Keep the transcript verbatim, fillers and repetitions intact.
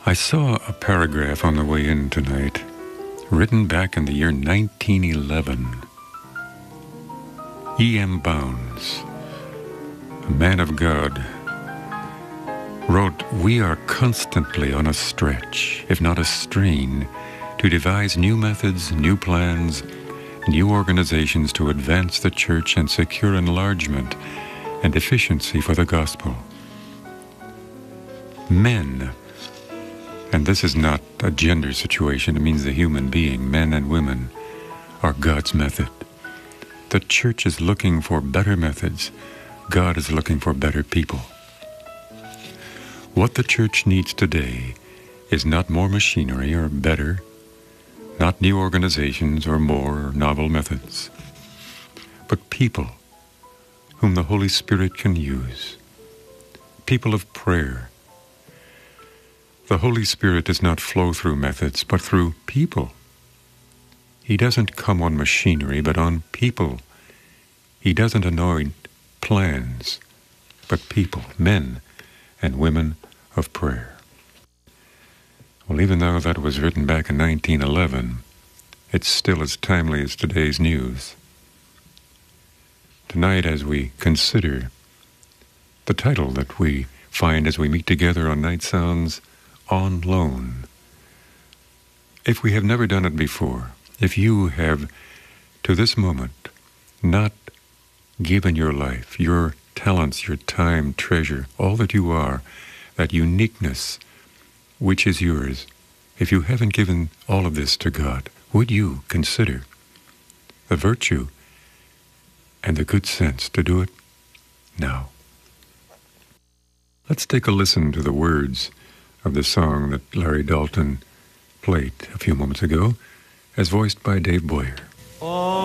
I saw a paragraph on the way in tonight, written back in the year nineteen eleven. E M Bounds, a man of God, wrote, "We are constantly on a stretch, if not a strain, to devise new methods, new plans, new organizations to advance the church and secure enlargement and efficiency for the gospel. Men," and this is not a gender situation, it means the human being, men and women, are God's method. The church is looking for better methods. God is looking for better people. What the church needs today is not more machinery or better, not new organizations or more novel methods, but people whom the Holy Spirit can use, people of prayer. The Holy Spirit does not flow through methods, but through people. He doesn't come on machinery, but on people. He doesn't anoint plans, but people, men and women of prayer. Well, even though that was written back in nineteen eleven, it's still as timely as today's news. Tonight, as we consider the title that we find as we meet together on Night Sounds, On Loan. If we have never done it before, if you have, to this moment, not given your life, your talents, your time, treasure, all that you are, that uniqueness which is yours, if you haven't given all of this to God, would you consider the virtue and the good sense to do it now? Let's take a listen to the words of the song that Larry Dalton played a few moments ago, as voiced by Dave Boyer.